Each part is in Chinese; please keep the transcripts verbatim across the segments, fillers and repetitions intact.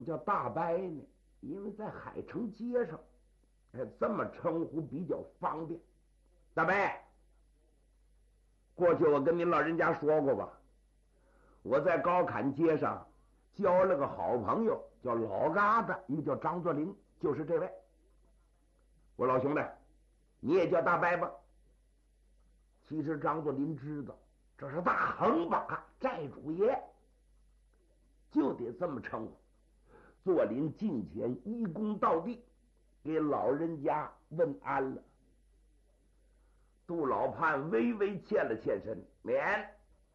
叫大白呢？因为在海城街上，哎，这么称呼比较方便。大白，过去我跟您老人家说过吧，我在高坎街上交了个好朋友，叫老疙瘩，一个叫张作霖，就是这位。我老兄弟，你也叫大白吧？其实张作霖知道这是大横把寨主爷，就得这么称呼。作霖近前一躬到地，给老人家问安了。杜老判微微欠了欠身，免。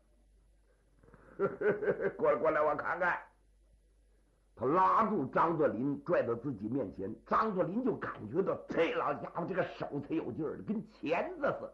过来过来，我看看。他拉住张作霖，拽到自己面前。张作霖就感觉到这老家伙这个手才有劲儿，跟钳子似的。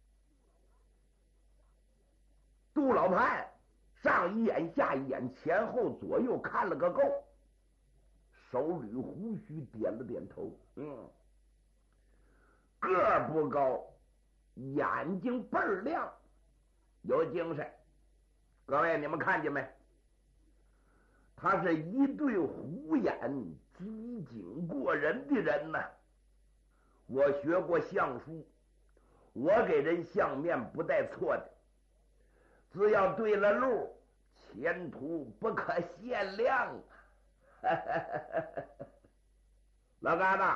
杜老判上一眼下一眼，前后左右看了个够，手捋胡须，点了点头。嗯，个儿不高，眼睛倍儿亮，有精神。各位，你们看见没？他是一对虎眼，机警过人的人呢。我学过相书，我给人相面不带错的，只要对了路，前途不可限量啊！老疙瘩，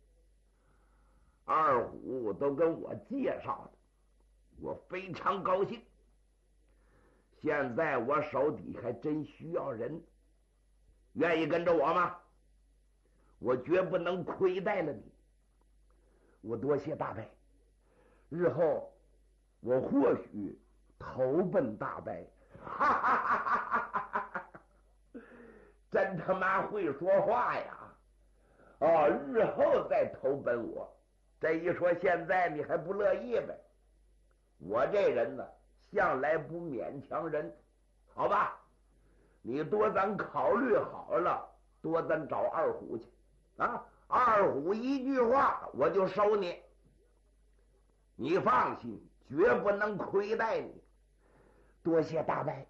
二虎都跟我介绍的，我非常高兴。现在我手底还真需要人，愿意跟着我吗？我绝不能亏待了你。我多谢大伯，日后我或许投奔大伯。哈哈哈哈哈！真他妈会说话呀！哦，日后再投奔我。这一说现在你还不乐意呗？我这人呢，向来不勉强人，好吧？你多咱考虑好了，多咱找二虎去啊！二虎一句话我就收你，你放心，绝不能亏待你。多谢大伯。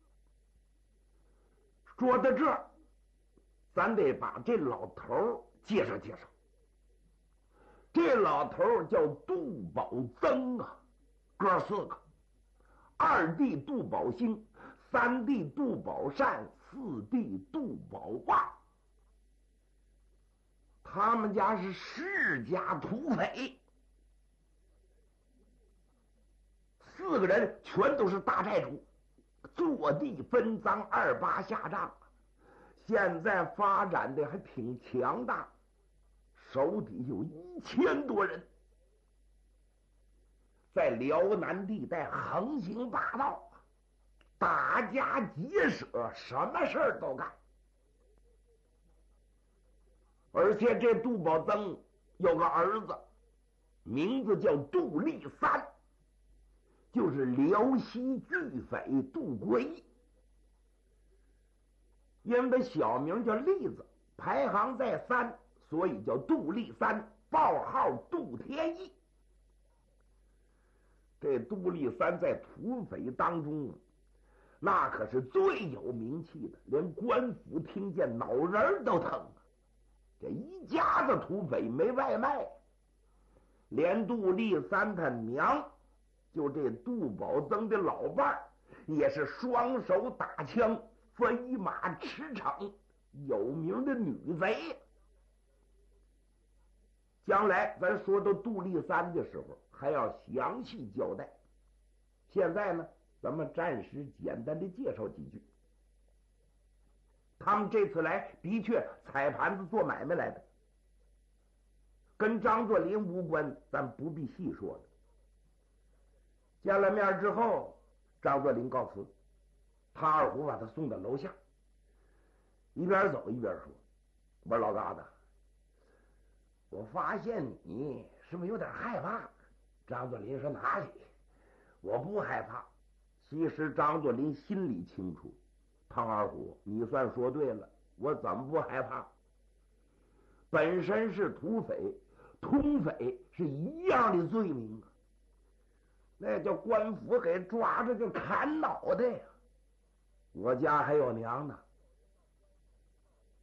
说到这儿，咱得把这老头介绍介绍。这老头叫杜宝增啊，哥四个：二弟杜宝兴，三弟杜宝善，四弟杜宝旺。他们家是世家土匪，四个人全都是大寨主，坐地分赃，二八下账，现在发展的还挺强大，手底有一千多人，在辽南地带横行霸道，打家劫舍，什么事儿都干。而且这杜宝增有个儿子，名字叫杜立三，就是辽西巨匪杜国义。因为小名叫栗子，排行在三，所以叫杜立三，报号杜天义。这杜立三在土匪当中，那可是最有名气的，连官府听见脑仁都疼啊！这一家子土匪没外卖，连杜立三他娘，就这杜宝增的老伴儿，也是双手打枪，飞马驰骋，有名的女贼。将来咱说到杜立三的时候，还要详细交代。现在呢，咱们暂时简单的介绍几句。他们这次来的确踩盘子做买卖来的，跟张作霖无关，咱不必细说了。见了面之后，张作霖告辞，他二虎把他送到楼下，一边走一边说：“我说老疙瘩，我发现你是不是有点害怕？”张作霖说：“哪里，我不害怕。”其实张作霖心里清楚，唐二虎，你算说对了，我怎么不害怕？本身是土匪，通匪是一样的罪名啊，那叫官府给抓着就砍脑袋呀！我家还有娘呢，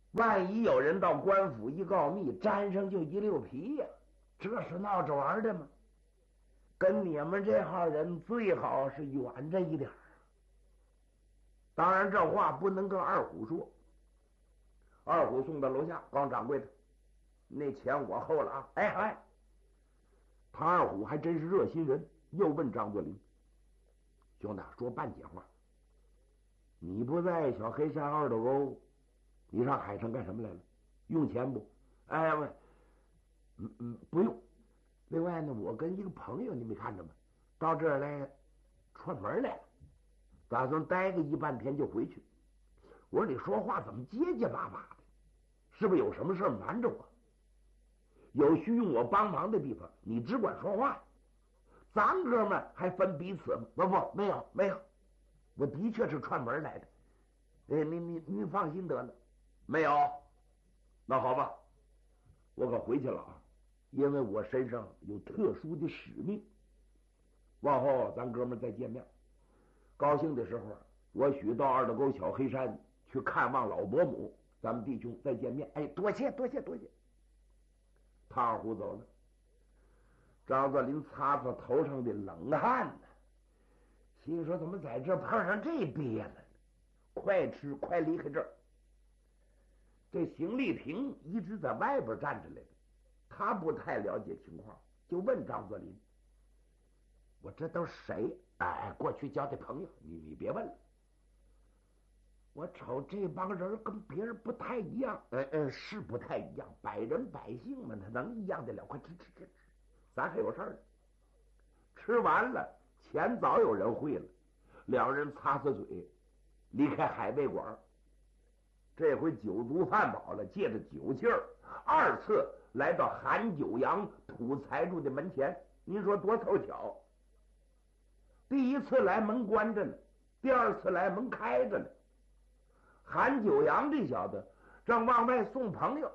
万一有人到官府一告密，沾上就一溜皮呀、啊，这是闹着玩的吗？跟你们这号人最好是远着一点。当然，这话不能跟二虎说。二虎送到楼下，告掌柜的，那钱我厚了啊！哎哎，唐二虎还真是热心人，又问张作霖：“兄弟，说半截话，你不在小黑山二斗沟，你上海城干什么来了？用钱不？哎喂，嗯嗯，不用。另外呢，我跟一个朋友，你没看着吗？到这儿来串门来了，打算待个一半天就回去。我说你说话怎么结结巴巴的？是不是有什么事瞒着我？有需用我帮忙的地方，你只管说话。咱哥们还分彼此吗？不不，没有没有，我的确是串门来的。哎，您您您放心得了，没有。那好吧，我可回去了啊，因为我身上有特殊的使命。往后咱哥们再见面，高兴的时候，我许到二斗沟小黑山去看望老伯母，咱们弟兄再见面。哎，多谢多谢多谢。唐二虎走了，张作霖擦擦头上的冷汗呢，心说怎么在这碰上这憋了呢？快吃快离开这儿。这邢丽萍一直在外边站着来的，他不太了解情况，就问张作霖：“我这都谁？哎，过去交的朋友，你你别问了。我瞅这帮人跟别人不太一样，呃呃，是不太一样，百人百姓们他能一样的了？快吃吃吃吃，咱还有事儿呢。”吃完了，钱早有人汇了，两人擦擦嘴，离开海味馆。这回酒足饭饱了，借着酒劲儿，二次来到韩九阳土财主的门前。您说多凑巧！第一次来门关着呢，第二次来门开着呢。韩九阳这小子正往外送朋友，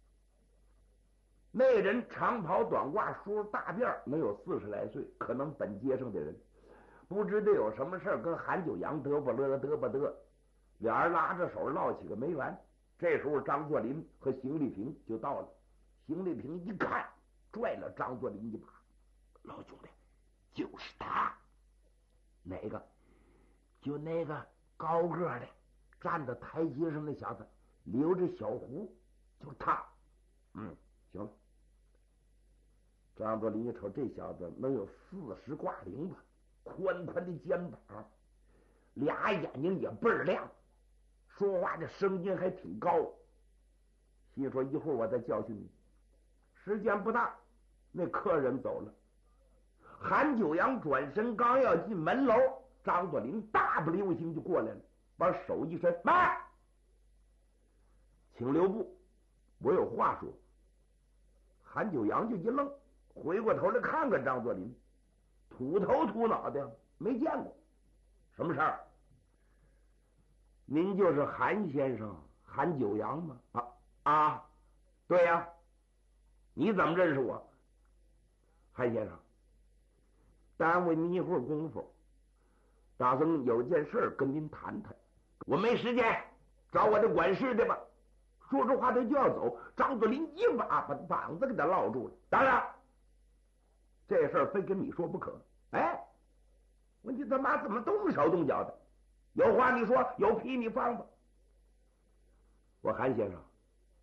那人长袍短褂，梳大辫，能有四十来岁，可能本街上的人，不知道有什么事跟韩九阳嘚啵乐嘚啵嘚，俩人拉着手唠起个没完。这时候张作霖和邢丽萍就到了，邢丽萍一看，拽了张作霖一把：“老兄弟，就是他。”“哪个？”“就那个高个的，站在台阶上那小子，留着小胡，就他。”“嗯，行了。”张作霖一瞅，这小子能有四十挂零吧，宽宽的肩膀，俩眼睛也倍儿亮，说话的声音还挺高。心说一会儿我再教训你。时间不大，那客人走了。韩九阳转身刚要进门楼，张作霖大不溜星就过来了，把手一伸：“慢，请留步，我有话说。”韩九阳就一愣，回过头来看看张作霖，土头土脑的，没见过。“什么事儿？”“您就是韩先生韩九阳吗？”“啊啊，对呀。”“你怎么认识我？”“韩先生，耽误您一会儿功夫，打算有件事跟您谈谈。”“我没时间，找我的管事的吧。”说着话他就要走，张作霖一把把膀子给他落住了。“当然，这事儿非跟你说不可。”“哎，我你他妈怎么动手动脚的？有话你说，有屁你放吧。”“我韩先生，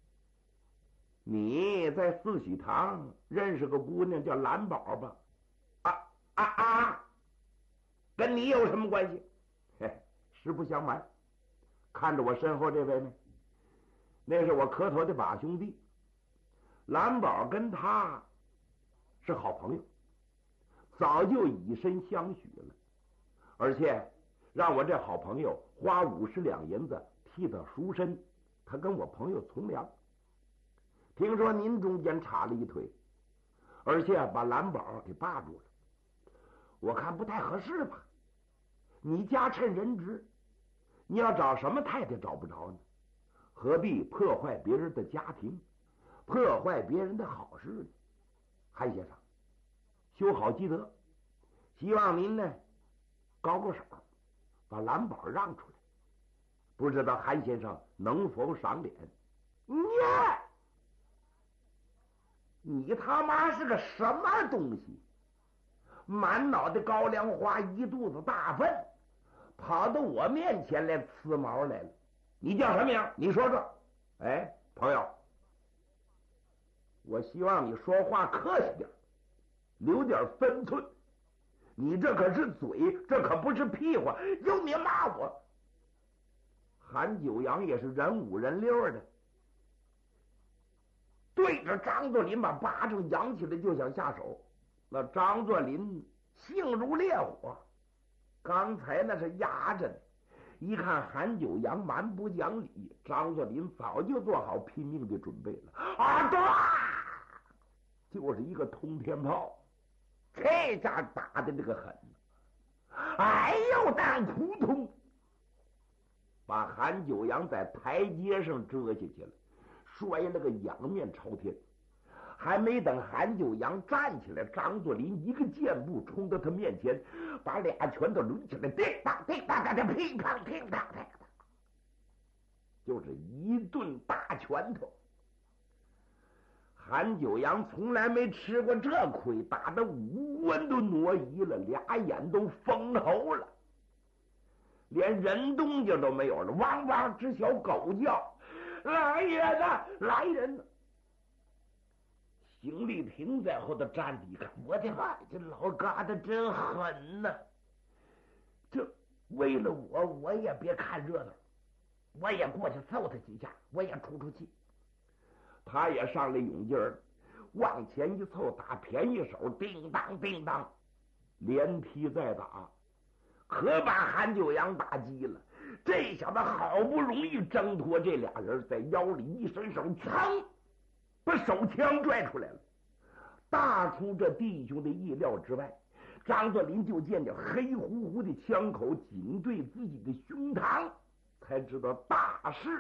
你在四喜堂认识个姑娘叫蓝宝吧？”“啊啊啊！跟你有什么关系？”“嘿，实不相瞒，看着我身后这位呢，那是我磕头的把兄弟。蓝宝跟他是好朋友，早就以身相许了，而且让我这好朋友花五十两银子替他赎身，他跟我朋友从良。听说您中间插了一腿，而且把蓝宝给霸住了，我看不太合适吧？你家趁人直，你要找什么太太找不着呢？何必破坏别人的家庭，破坏别人的好事呢？韩先生，修好积德，希望您呢高个手，把蓝宝让出来。不知道韩先生能否赏脸？” 你你他妈是个什么东西？满脑袋高粱花，一肚子大粪，跑到我面前来呲毛来了。你叫什么名？你说说。哎，朋友，我希望你说话客气点，留点分寸。你这可是嘴，这可不是屁话。有你骂我。韩九阳也是人五人六的，对着张作霖把巴掌扬起来就想下手。那张作霖性如烈火，刚才那是压着呢，一看韩九阳蛮不讲理，张作霖早就做好拼命的准备了。啊，对，就是一个通天炮，这家打的这个狠，哎呦蛋扑通，把韩九阳在台阶上折下去了，摔了个仰面朝天。还没等韩九阳站起来，张作霖一个箭步冲到他面前，把俩拳头抡起来，叮当叮当当当，乒乓乒乓乒乓，就是一顿大拳头。韩九阳从来没吃过这亏，打得五官都挪移了，俩眼都封喉了，连人动静都没有了，汪汪直小狗叫。来人呐，来人呐！邢丽萍在后头站着一看，我的妈，这老疙瘩真狠呐！这为了我，我也别看热闹，我也过去揍他几下，我也出出气。他也上来勇劲儿，往前一凑，打便宜手，叮当叮当，连踢再打，可把韩九阳打急了。这小子好不容易挣脱这俩人，在腰里一伸手，噌，把手枪拽出来了。大出这弟兄的意料之外，张作霖就见着黑乎乎的枪口紧对自己的胸膛，才知道大事